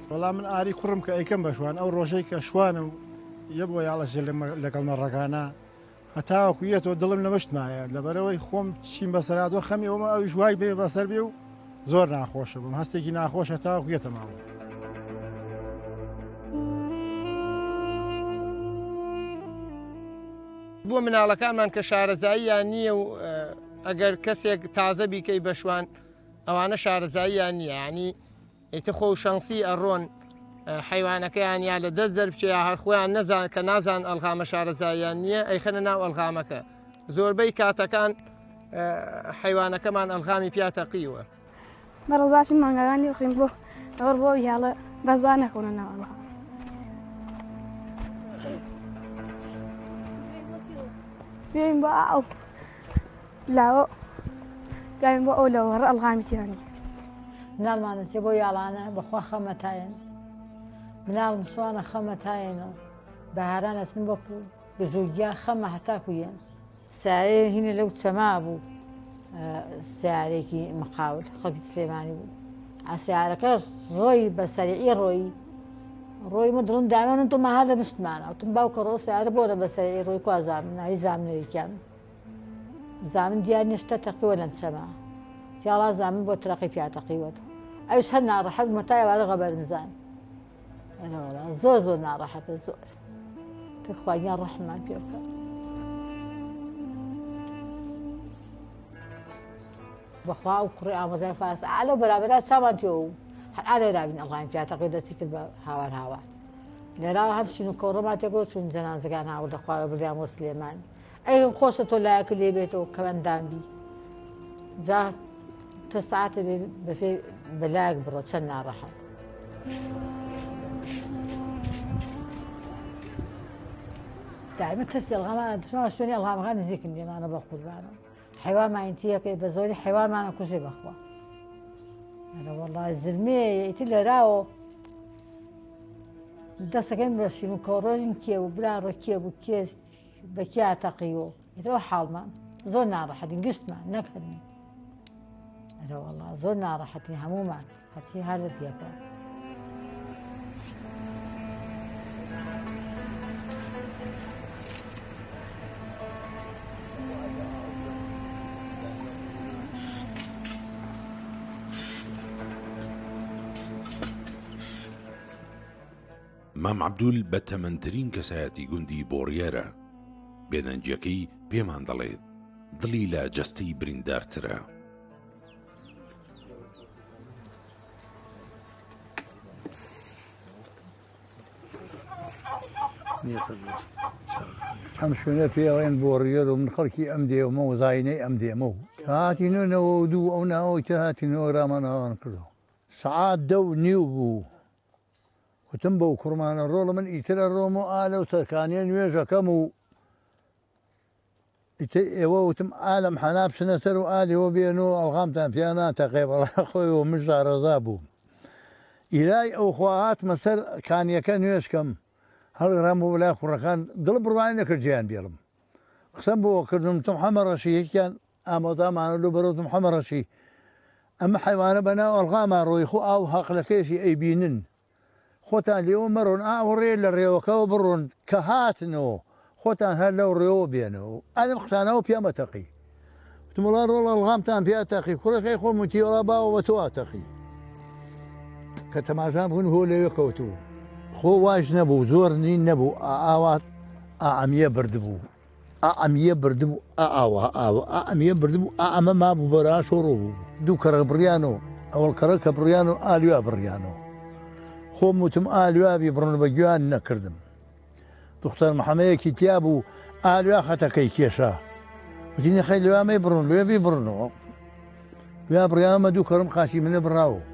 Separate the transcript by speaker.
Speaker 1: وەڵام من ئاری کوڕم کە ئەیکەم بە شوان ئەو ڕۆژەی کە شوانە و یە بۆ یاڵەژێ لەگەڵ مەڕەکانە هەتاوەکویەتەوە دڵم نەمەشتمایە لەبەرەوەی خۆم چیم بەسەرادۆ خەمی ئەومە ئەوی ژوای بێ بەسەر بێ و زۆر ناخۆشە بم هەستێکی ناخۆشە تاوەکویەتە ماوە.
Speaker 2: بۆ مناڵەکانمان کە شارەزاییان نییە و ئەگەر کەسێک تازە بیکەی بە شوان ئەوانە شارەزاییان نییە ینی ئیتە خۆ و شەنسی ئەڕۆن حیوانەکەیان یا لە دەست دەربچێ یا هەر خۆیان نەزان کە نازان ئەلغامە شارەزاییان نییە ئەیخەنە ناو ئەلغامەکە زۆربەی کاتەکان حیوانەکەمان ئەلغامی پیاتەقیوە
Speaker 3: بەڕێز باشی مانگەکانی بخین بۆ ئەوە بۆ یاڵە بەزبان نەکەونە ناو ئەلغام. بێین بۆ ئەو لاوە گاین بۆ ئەو لەوەڕە ئەلغامی تیانی
Speaker 4: مناڵمانە چێ بۆ یاڵانە بەخوا خەمەتایەن مناڵم سوانە خەمەتایەنەوە بەهاران ئەچن بۆ گژوگیان خەمە هەتاکویەن سارێ هینە لەو چەما بوو سیارێکی مقاول خەڵکی سلێمانی بوو ئاسیارەکە ڕۆی بە سەریعی ڕۆی من دڵم دامێنن تۆ مەها لە مشتمانە وتم باوکە ڕۆ سیارە بۆرە بە سەریعی ڕۆی کوا زامن ناوی زامنەوەیکیان زامن دیار نیشتە تەقیوە لەم چەما تیاڵا زامن بۆ ترەقی پیاتەقیوەت ئەوش هەر ناڕەحەت مەتایەوارە غەبەرنزان زۆر زۆر ناڕەحەتە زۆر تخواگیان ڕەحمان پێ بکە. بەخوا و کوڕی ئامۆزای فارس ئالە بەرامبەرا چامان تێوە و هەر لێرابین ئەڵغامی پیاتەقی دەستی کرد بە هاوار هاوار لێراوە هەم شین و کەوڕەمان تێگۆ چوون جەنازەکان هاوردە خوارە بردیان بۆ سلێمانی ئەی خۆشە تۆ لایەکە لێ بێتەوە کەمەندانبی جا تۆ ساعتە بەپێ بەلایەک بڕۆ چەند ناڕەحەت. دائما ترسی ئەلغامان دچمەوە شوێنی ئەلغامەکان نزیکم لێمانە بە قوربانە حیوان ماینتیەکەی بە زۆری حیوانمانە کوژێ بەخوا ئەرە وەڵڵای زلمەیە ئیتر لێراوە دەستەکەم بە شین و کۆڕۆژین کێ و براڕۆ کێ بوو کێ بە کیاتەقیەوە ئیترەوە حاڵمان زۆر ناڕەحەتین گشتمان نەکردین ئەرە وەڵڵا زۆر ناڕەحەتین هەموومان هەچی هەر لە دیەکە.
Speaker 5: مام عەبدول بە تەمەنترین کەسایەتی گوندی بۆڕیەرە بێدەنجیەکەی پێمان دەڵێت دڵی لە جەستەی بریندارترە.
Speaker 6: ئەم شوێنە پێڵێن بۆڕیەر و من خەڵکی ئەم دێومە و زاینەی ئەم دێمە و هاتینەوە و دوو ئەو ناوەی کە هاتینەوە ڕامانەوان کردەوە سەعات 10:30 بوو وتم بەو کوڕمانە ڕۆڵە من ئیترە ڕۆم و ئالە و سەرکانیە نوێژەکەم و ئێوە وتم ئالەم حەنا بچنە سەر و ئالێەوە بێنەوە ئەڵغامتان پێیان ناتەقێ بەڵا خۆیەوە من ژارەزا بووم ئیلای ئەو خوا هاتمە سەر کانیەکە نوێژکەم هەڵگرام بۆ بەلای کوڕەکان دڵ بڕوانی نەکرد گیان بێڵم قسەم بۆ کردم تم حەمە ڕەشی یەکیان ئامۆدامانە لە بەرەوتم حەمە ڕەشی ئەمە حیوانە بەناو ئەڵغامان ڕۆی خۆ ئاو هەقلەکەشی ئەیبینن خۆتان لێوە مەڕۆن ئاوڕێ لە ڕێوەکەەوە بڕۆن کە هاتنەوە خۆتان هەر لەو ڕێوە بێنەوە ئەلم قسانەوە پێمەتەقی وتمڵا ڕۆڵ ئەڵغامتان پێاتەقی کوڕەکەی خۆ وتیوەڵا باوە بە تۆ ئاتەقی کە تەماشام بوون هۆ لەوێ کەوتوو خۆ واش نەبوو زۆر نین نەبوو ئاوات ئەمیە بردبوو ئەمیە بردبوو ئاوە ئەمیە بردبوو ئەمە مابوو بەرا شۆڕۆ بوو دوو کەرە بڕیانەوە ئەوڵ کەرە کە بڕیان و ئالویا بڕیانەوە خۆم وتم ئالوابی بڕن بە گویان نەکردم دختەر محەمەیەکی تیا بوو ئالویا خەتەکەی کێشا وتینی خەی لەوامەی بڕن لێبی بڕنەوە ویا بڕیانمە دوو کەرم قاچی منە بڕاوە